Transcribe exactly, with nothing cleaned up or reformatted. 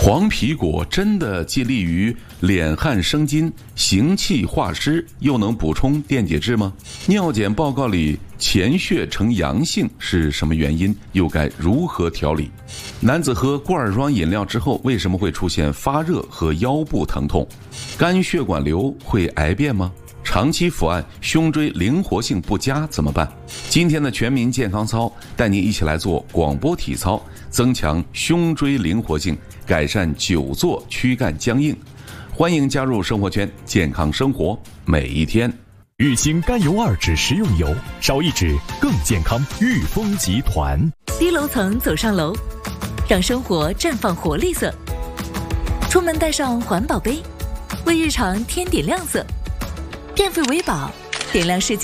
黄皮果真的既利于敛汗生津、行气化湿，又能补充电解质吗？尿检报告里前血呈阳性是什么原因？又该如何调理？男子喝罐装饮料之后为什么会出现发热和腰部疼痛？肝血管瘤会癌变吗？长期伏案，胸椎灵活性不佳怎么办？今天的全民健康操带您一起来做广播体操，增强胸椎灵活性，改善久坐躯干僵硬。欢迎加入生活圈，健康生活每一天。 玉兴甘油二酯食用油，少一酯更健康。裕丰集团。 低楼层走上楼，让生活绽放活力色。出门带上环保杯，为日常添点亮色。电费为宝，点亮世界。